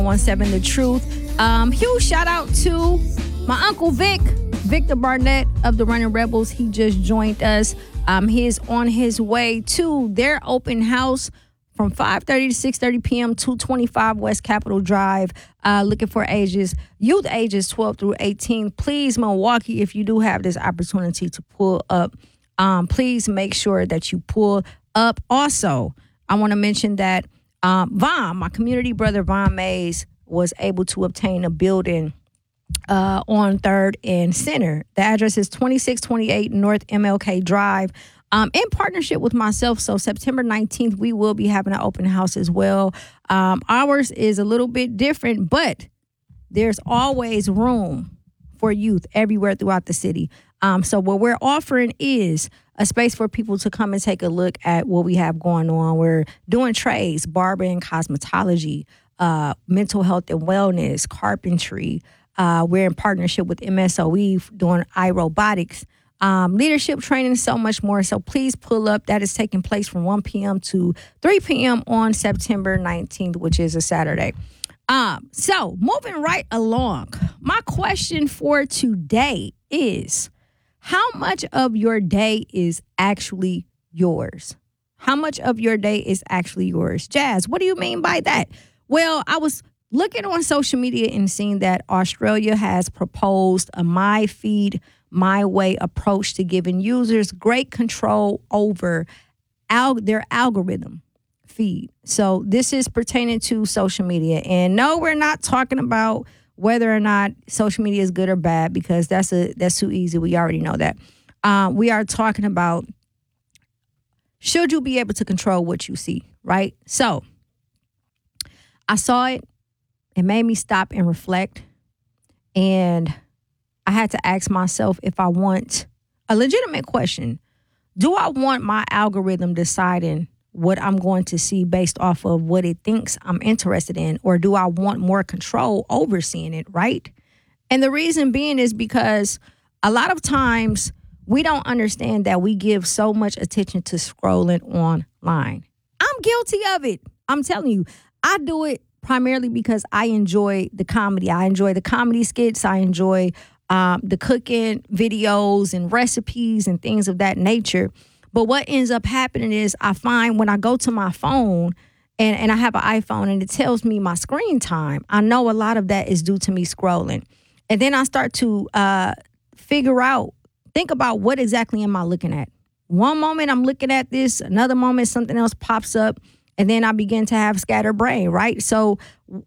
17 The Truth. Huge shout out to my Uncle Victor Barnett of the Running Rebels. He just joined us. He's on his way to their open house from 5:30 to 6:30 p.m. 225 West Capitol Drive. Looking for youth ages 12 through 18. Please, Milwaukee, if you do have this opportunity to pull up, please make sure that you pull up. Also, I want to mention that my community brother Von Mays was able to obtain a building on 3rd and Center. The address is 2628 North MLK Drive. In partnership with myself, so September 19th, we will be having an open house as well. Ours is a little bit different, but there's always room for youth everywhere throughout the city. So what we're offering is a space for people to come and take a look at what we have going on. We're doing trades, barber and cosmetology, mental health and wellness, carpentry. We're in partnership with MSOE doing iRobotics, leadership training, so much more. So please pull up. That is taking place from 1 p.m. to 3 p.m. on September 19th, which is a Saturday. So moving right along, my question for today is, how much of your day is actually yours? How much of your day is actually yours? Jazz, what do you mean by that? Well, I was looking on social media and seeing that Australia has proposed a My Feed, My Way approach to giving users great control over their algorithm feed. So this is pertaining to social media. And no, we're not talking about whether or not social media is good or bad, because that's too easy. We already know that. We are talking about, should you be able to control what you see, right? So I saw it. It made me stop and reflect. And I had to ask myself if I want a legitimate question. Do I want my algorithm deciding what I'm going to see based off of what it thinks I'm interested in, or do I want more control over seeing it, right? And the reason being is because a lot of times we don't understand that we give so much attention to scrolling online. I'm guilty of it. I'm telling you, I do it primarily because I enjoy the comedy. I enjoy the comedy skits. I enjoy the cooking videos and recipes and things of that nature. But what ends up happening is I find when I go to my phone and I have an iPhone and it tells me my screen time, I know a lot of that is due to me scrolling. And then I start to think about what exactly am I looking at. One moment I'm looking at this, another moment something else pops up, and then I begin to have scatterbrain, right? So